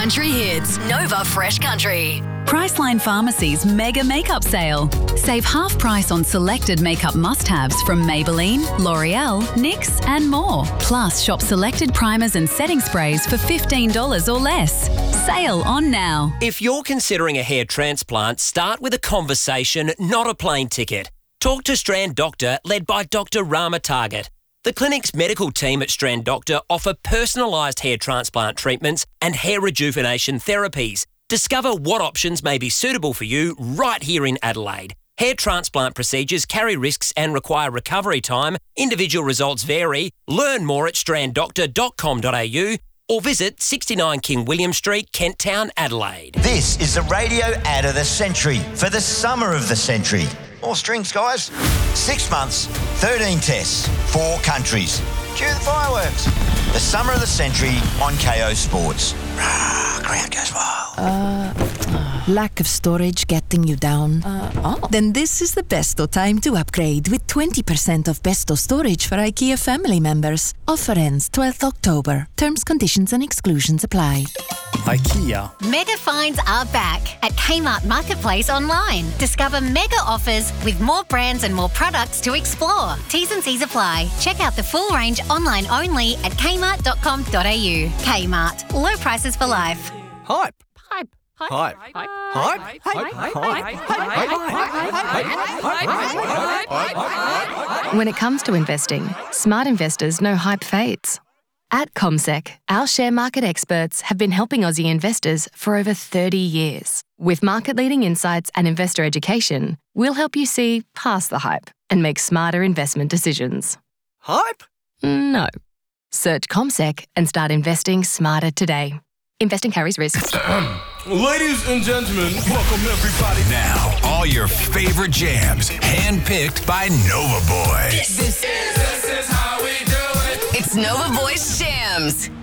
country hits. Nova Fresh Country. Priceline Pharmacy's mega makeup sale. Save half price on selected makeup must-haves from Maybelline, L'Oreal, NYX and more. Plus, shop selected primers and setting sprays for $15 or less. Sale on now. If you're considering a hair transplant, start with a conversation, not a plane ticket. Talk to Strand Doctor, led by Dr. Rama Target. The clinic's medical team at Strand Doctor offer personalised hair transplant treatments and hair rejuvenation therapies. Discover what options may be suitable for you right here in Adelaide. Hair transplant procedures carry risks and require recovery time. Individual results vary. Learn more at stranddoctor.com.au or visit 69 King William Street, Kent Town, Adelaide. This is the radio ad of the century for the summer of the century. More strings, guys. 6 months, 13 tests, 4 countries. Cue the fireworks. The summer of the century on KO Sports. Crowd goes wild. Lack of storage getting you down? Then this is the besto time to upgrade with 20% off besto storage for IKEA family members. Offer ends 12th October. Terms, conditions and exclusions apply. IKEA. Mega finds are back at Kmart Marketplace online. Discover mega offers with more brands and more products to explore. T's and C's apply. Check out the full range online only at kmart.com.au. Kmart. Low prices for life. Hype. Hype. Hype. Hype. Hype. When it comes to investing, smart investors know hype fades. At CommSec, our share market experts have been helping Aussie investors for over 30 years. With market-leading insights and investor education, we'll help you see past the hype and make smarter investment decisions. Hype? No. Search CommSec and start investing smarter today. Investing carries risks. Ladies and gentlemen, welcome everybody. Now, all your favorite jams, handpicked by Nova Boy. This is how we do it. It's Nova Boys Jams.